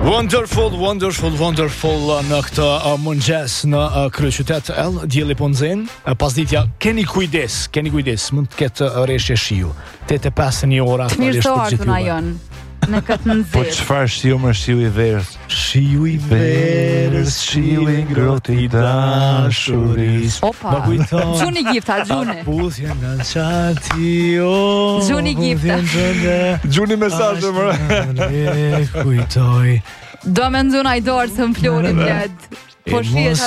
Wonderful në këtë mëngjes në kryeqytet dielli po nxen. Pasditja, keni kujdes, mund të ketë rreshje shiu. 8:05 ora aktualisht për gjithë. Në këtë nëzit. Po çfarë shiu më shiu I verës? Shiu I verës, shiu I ngrohtë I dashurisë. Opa. Gjuni gifta, gjuni. Puthje nga qati o. Gjuni gifta. Gjuni mesazhe më. Kujtoj. Do me nxuna I dorë së më flori blet. Po shihet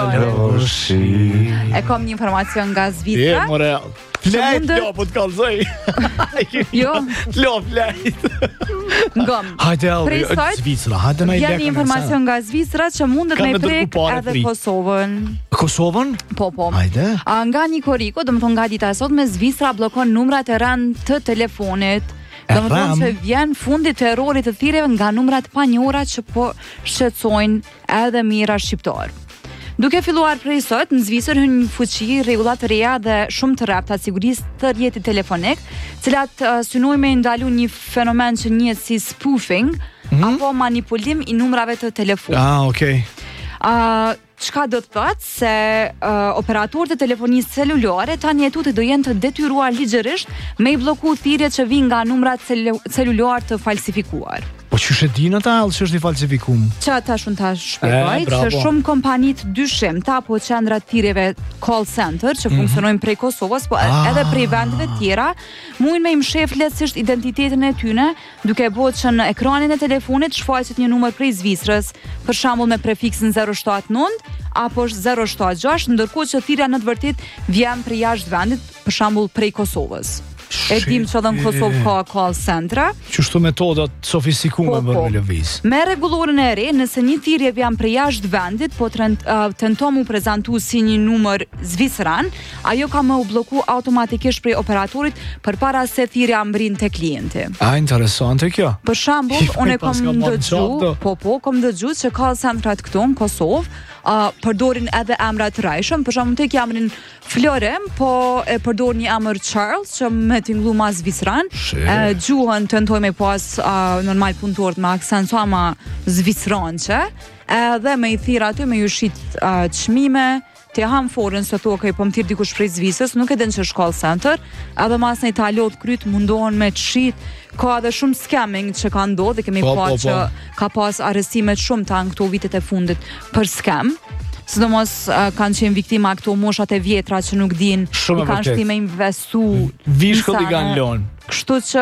atë. E kam një informacion nga Zvicra. Flejt, po të kalzoj. Jo. Flejt. Ngom. Hajde, Zvicra, hajde me I lekë. Vjen një informacion nga Zvicra që mundet me prek edhe Kosovën. Kosovën? Po. Hajde. Nga një koriko, do më thonë nga dita e sotme, Zvicra blokon numrat e rënd të telefonit. Do më thonë që vjen fundi terrorit të thirrjeve nga numrat panjohura që po shqetësojnë edhe mira shqiptar. Duke filluar prej sot, në Zvicër hyn në fuqi rregulla të reja dhe shumë të rrapta të sigurisë të rrjetit telefonik, cilat synojnë me ndalu një fenomen që njihet si spoofing apo manipulim I numrave të telefonit. Okay. Çka do të thotë se operatorët e telefonisë celulare tani tutë do jenë të detyruar ligjërisht me I blloku thirrjet që vijnë nga numrat celular të falsifikuar. Po çu din ata që është I falsifikum? Çfarë tash unë ta shpjegoj që shumë kompanitë dyshimta apo qendra të thirrjeve call center që funksionojnë prej Kosovës, po edhe prej vendeve tjera, mundin me I mshef lehtësisht identitetin e tyre, duke bërë që në ekranin e telefonit shfaqet një numër prej Zvicrës, për shembull me prefiksin 079 apo 076, ndërkohë që thirrja në të vërtetë vjen prej jashtë vendit, për shembull prej Kosovës. E dim që edhe në Kosovë ka call centra. Qështu metodat sofistikume bërë me lëviz. Me rregullorën e re, nëse një thirrje vjen prej jashtë vendit, po tenton mu prezantu si një numër zvicran, ajo ka më u bloku automatikisht prej operatorit përpara se thirrja mbrin te klienti. Interesante kjo. Për shembull, unë kam dëgjuar, kam dëgjuar se call centrat këtu në Kosovë përdorin edhe emra të rrajshëm, për shembull tek emrin Florem, po e përdor një emër Charles që me tingëllu ma zvicran. Gjuhën tentoj me pas normal punëtorët me aksent sa ma zvicranqe, edhe me I thirr aty me ju shit çmime, të ham forën se thua po më thirr dikush prej Zvicrës, nuk e din që është call center, edhe mas në Italot kryt mundohen me të shit. Ka edhe shumë scamming që ka ndodhur, kemi pa që ka pas arrestime shumë në këto vitet e fundit për scam. Sidomos kanë qenë viktima këto moshat e vjetra që nuk din, I kanë shtime investu. Vishkull I kanë lënë. Kështu që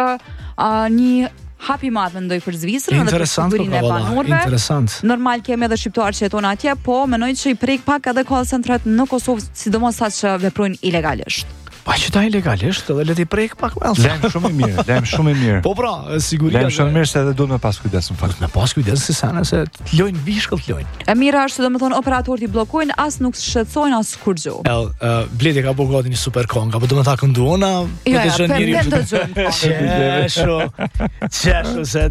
një hap I madh mendoj për Zvicrën edhe për sigurinë e banorëve. Interesant. Normal kemi edhe shqiptar që jeton atje, po menoj që I prek pak edhe call centrat në Kosovë, sidomos ata që veprojnë ilegalisht. Pa që ta ilegalisht, edhe le t'i prek pak me Lejmë shumë I mirë. Po pra, sigurisht. Lejmë shumë mirë se edhe duhet me pas kujdes në fakt. Me pas kujdes se sana se t'lojnë vishkull t'lojnë. E mira është se domethënë operatorët I bllokojnë, as nuk shqetësojnë as kur gjë. Bledi ka bërë gati një super këngë, apo do të ta kënduona? Jo, po të dëgjojmë. Qesho se